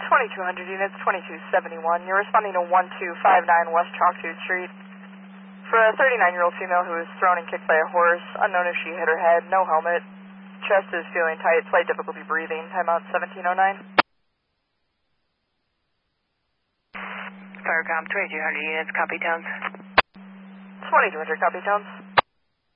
2200 units, 2271. You're responding to 1259 West Chalktooth Street. For a 39-year-old female who was thrown and kicked by a horse, unknown if she hit her head, no helmet. Chest is feeling tight, slight difficulty breathing. Timeout 1709. Firecom 2200 units, copy tones. 2200, copy tones.